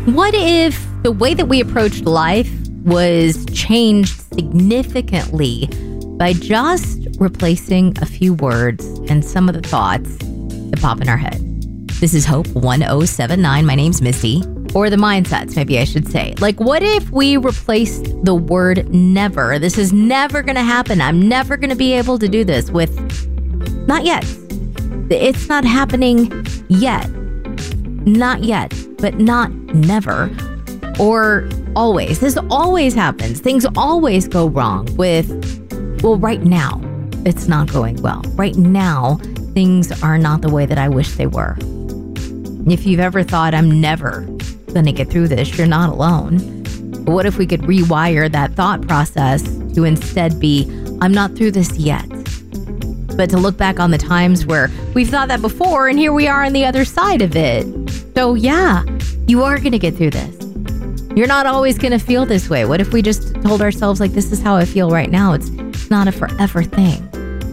What if the way that we approached life was changed significantly by just replacing a few words and some of the thoughts that pop in our head? This is Hope 1079. My name's Misty. Or the mindsets, maybe I should say. Like, what if we replaced the word never? This is never going to happen. I'm never going to be able to do this with not yet. It's not happening yet. Not yet, but not never. Or always. This always happens. Things always go wrong with, well, right now, it's not going well. Right now, things are not the way that I wish they were. If you've ever thought, I'm never going to get through this, you're not alone. But what if we could rewire that thought process to instead be, I'm not through this yet, but to look back on the times where we've thought that before, and here we are on the other side of it. So yeah, you are going to get through this. You're not always going to feel this way. What if we just told ourselves, like, this is how I feel right now. It's not a forever thing.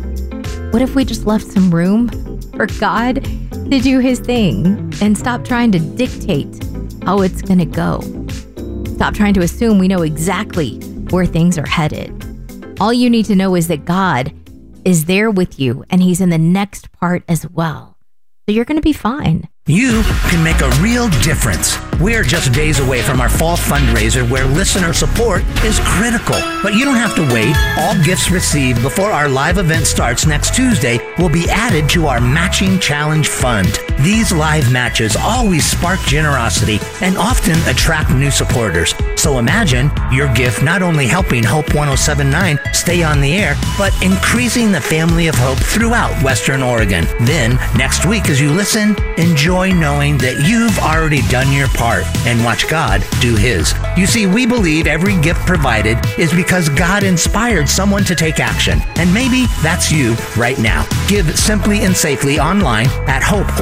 What if we just left some room for God to do his thing and stop trying to dictate how it's going to go? Stop trying to assume we know exactly where things are headed. All you need to know is that God is there with you, and he's in the next part as well. So you're going to be fine. You can make a real difference. We're just days away from our fall fundraiser where listener support is critical. But you don't have to wait. All gifts received before our live event starts next Tuesday will be added to our Matching Challenge Fund. These live matches always spark generosity and often attract new supporters. So imagine your gift not only helping Hope 1079 stay on the air, but increasing the family of hope throughout Western Oregon. Then, next week as you listen, enjoy knowing that you've already done your part and watch God do his. You see, we believe every gift provided is because God inspired someone to take action. And maybe that's you right now. Give simply and safely online at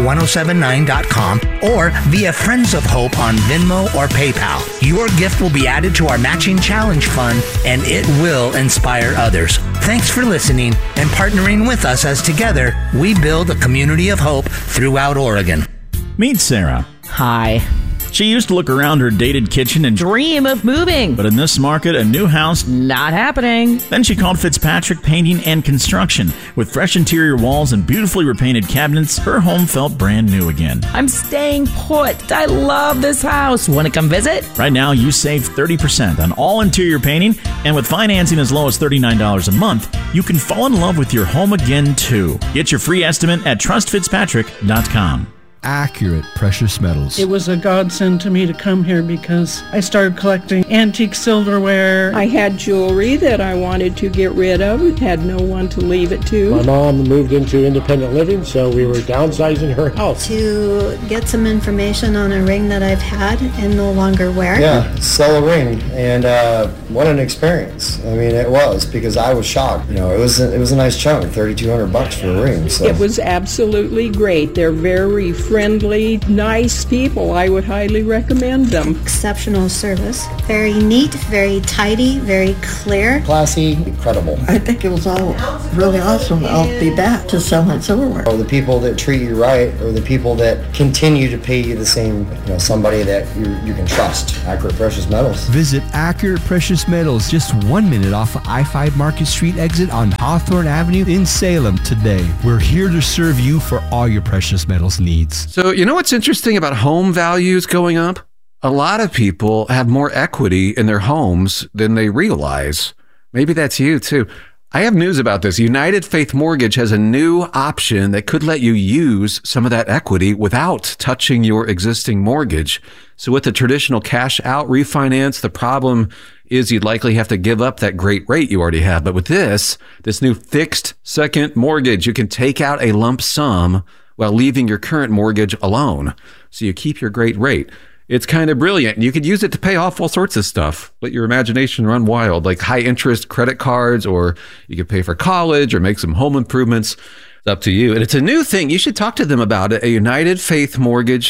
hope1079.com or via Friends of Hope on Venmo or PayPal. Your gift will be added to our Matching Challenge Fund, and it will inspire others. Thanks for listening and partnering with us as together we build a community of hope throughout Oregon. Meet Sarah. Hi. She used to look around her dated kitchen and Dream of moving. But in this market, a new house, Not happening. Then she called Fitzpatrick Painting and Construction. With fresh interior walls and beautifully repainted cabinets, her home felt brand new again. I'm staying put. I love this house. Want to come visit? Right now, you save 30% on all interior painting, and with financing as low as $39 a month, you can fall in love with your home again, too. Get your free estimate at trustfitzpatrick.com. Accurate precious metals. It was a godsend to me to come here because I started collecting antique silverware. I had jewelry that I wanted to get rid of, had no one to leave it to. My mom moved into independent living, so we were downsizing her house. To get some information on a ring that I've had and no longer wear. Yeah, sell a ring, and what an experience. I mean, it was, because I was shocked. You know, it was a nice chunk, $3,200 for a ring. So. It was absolutely great. They're very friendly, nice people. I would highly recommend them. Exceptional service. Very neat, very tidy, very clear. Classy, incredible. I think it was all really awesome. I'll be back to sell my silverware. Or the people that treat you right, or the people that continue to pay you the same, somebody that you can trust. Accurate Precious Metals. Visit Accurate Precious Metals, just 1 minute off of I-5 Market Street exit on Hawthorne Avenue in Salem today. We're here to serve you for all your precious metals needs. So, you know what's interesting about home values going up? A lot of people have more equity in their homes than they realize. Maybe that's you too. I have news about this. United Faith Mortgage has a new option that could let you use some of that equity without touching your existing mortgage. So with the traditional cash out refinance, the problem is you'd likely have to give up that great rate you already have. But with this new fixed second mortgage, you can take out a lump sum while leaving your current mortgage alone. So you keep your great rate. It's kind of brilliant. You could use it to pay off all sorts of stuff. Let your imagination run wild, like high interest credit cards, or you could pay for college or make some home improvements. It's up to you. And it's a new thing. You should talk to them about it at United Faith Mortgage.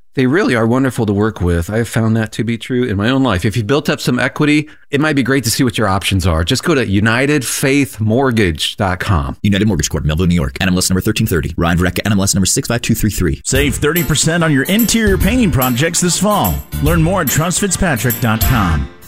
They really are wonderful to work with. I have found that to be true in my own life. If you built up some equity, it might be great to see what your options are. Just go to UnitedFaithMortgage.com. United Mortgage Corp, Melville, New York. NMLS number 1330. Ryan Vreck, NMLS number 65233. Save 30% on your interior painting projects this fall. Learn more at TrustFitzpatrick.com.